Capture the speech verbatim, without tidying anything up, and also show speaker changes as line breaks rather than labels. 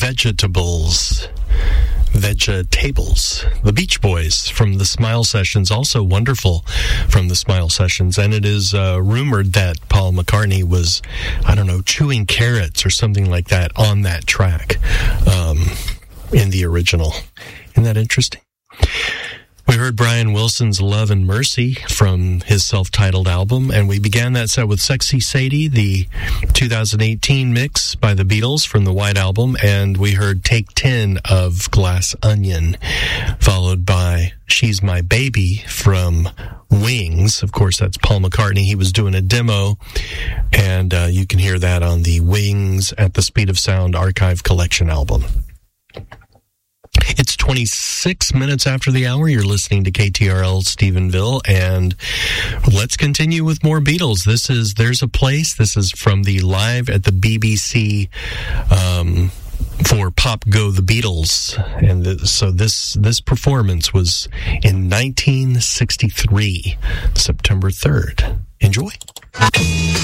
Vegetables. Vegetables. The Beach Boys from the Smile Sessions, also wonderful from the Smile Sessions. And it is uh, rumored that Paul McCartney was, I don't know, chewing carrots or something like that on that track um, in the original. Isn't that interesting? We heard Brian Wilson's Love and Mercy from his self-titled album, and we began that set with Sexy Sadie, the two thousand eighteen mix by the Beatles from the White Album, and we heard Take ten of Glass Onion, followed by She's My Baby from Wings. Of course, that's Paul McCartney. He was doing a demo, and uh, you can hear that on the Wings at the Speed of Sound Archive Collection album. It's twenty-six minutes after the hour. You're listening to K T R L Stephenville, and let's continue with more Beatles. This is There's a Place. This is from the Live at the B B C um, for Pop Go the Beatles. And th- so this, this performance was in nineteen sixty-three, September third. Enjoy.